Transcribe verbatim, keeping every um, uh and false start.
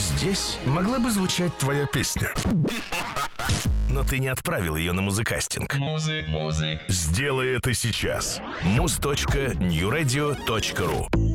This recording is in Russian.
Здесь могла бы звучать твоя песня. Но ты не отправил ее на музыкастинг. Музык, музык. Сделай это сейчас. муз точка нью радио точка ру